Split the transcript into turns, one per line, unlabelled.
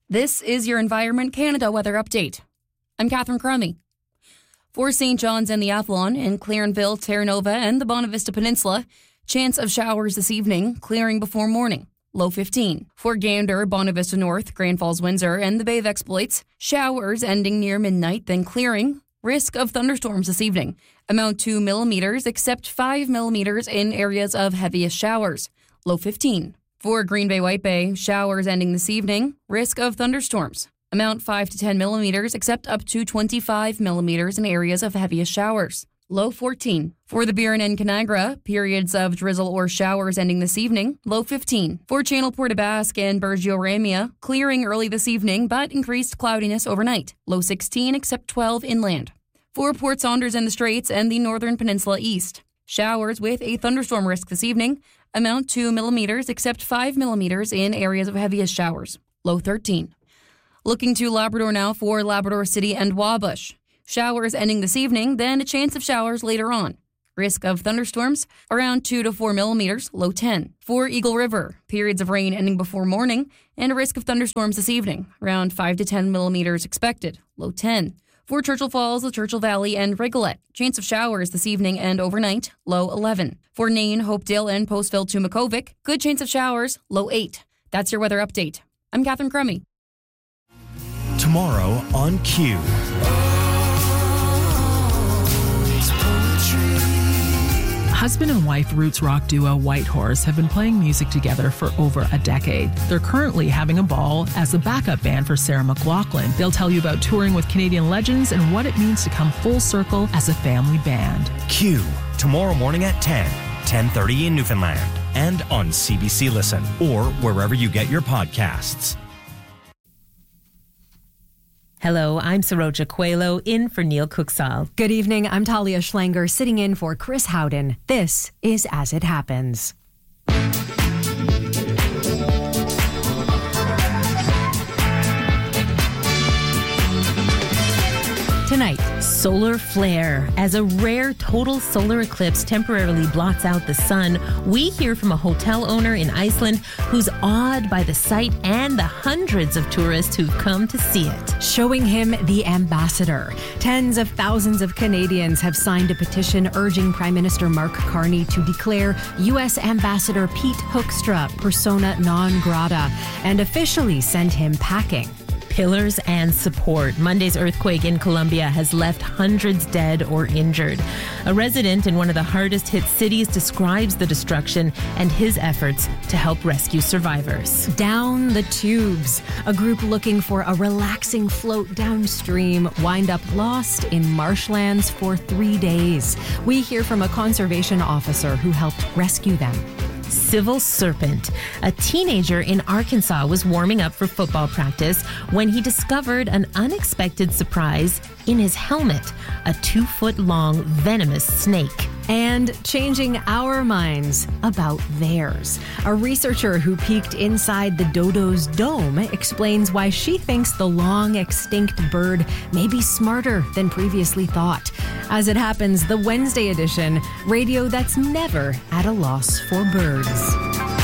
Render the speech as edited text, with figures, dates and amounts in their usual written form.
This is your Environment Canada weather update. I'm Catherine Crummy. For St. John's and the Athlone, in Clarenville, Terranova, and the Bonavista Peninsula, chance of showers this evening, clearing before morning, low 15. For Gander, Bonavista North, Grand Falls, Windsor, and the Bay of Exploits, showers ending near midnight, then clearing. Risk of thunderstorms this evening, amount 2 millimeters, except 5 millimeters in areas of heaviest showers, low 15. For Green Bay, White Bay, showers ending this evening, risk of thunderstorms. Amount 5 to 10 millimeters, except up to 25 millimeters in areas of heaviest showers. Low 14. For the Burin and Canagra, periods of drizzle or showers ending this evening, low 15. For Channel Port aux Basques and Bergio-Ramia, clearing early this evening, but increased cloudiness overnight, low 16, except 12 inland. For Port Saunders and the Straits and the Northern Peninsula East, showers with a thunderstorm risk this evening, amount 2 millimeters, except 5 millimeters in areas of heaviest showers, low 13. Looking to Labrador now for Labrador City and Wabush. Showers ending this evening, then a chance of showers later on. Risk of thunderstorms, around 2 to 4 millimeters, low 10. For Eagle River, periods of rain ending before morning, and a risk of thunderstorms this evening, around 5 to 10 millimeters expected, low 10. For Churchill Falls, the Churchill Valley, and Rigolet, chance of showers this evening and overnight, low 11. For Nain, Hopedale, and Postville to Makovic, good chance of showers, low 8. That's your weather update. I'm Catherine Crummy.
Tomorrow on Q.
Husband and wife roots rock duo Whitehorse have been playing music together for over a decade. They're currently having a ball as a backup band for Sarah McLachlan. They'll tell you about touring with Canadian legends and what it means to come full circle as a family band.
Q, tomorrow morning at 10:30 in Newfoundland, and on CBC Listen, or wherever you get your podcasts.
Hello, I'm Saroja Coelho, in for Neil Cooksall.
Good evening, I'm Talia Schlanger, sitting in for Chris Howden. This is As It Happens. Tonight,
solar flare. As a rare total solar eclipse temporarily blots out the sun, we hear from a hotel owner in Iceland who's awed by the sight and the hundreds of tourists who've come to see it.
Showing him the ambassador. Tens of thousands of Canadians have signed a petition urging Prime Minister Mark Carney to declare U.S. Ambassador Pete Hoekstra persona non grata and officially send him packing.
Pillars and support. Monday's earthquake in Colombia has left hundreds dead or injured. A resident in one of the hardest hit cities describes the destruction and his efforts to help rescue survivors.
Down the tubes. A group looking for a relaxing float downstream wind up lost in marshlands for 3 days. We hear from a conservation officer who helped rescue them.
Civil serpent. A teenager in Arkansas was warming up for football practice when he discovered an unexpected surprise in his helmet, a 2-foot-long venomous snake.
And changing our minds about theirs. A researcher who peeked inside the dodo's dome explains why she thinks the long extinct bird may be smarter than previously thought. As it happens, the Wednesday edition, radio that's never at a loss for birds.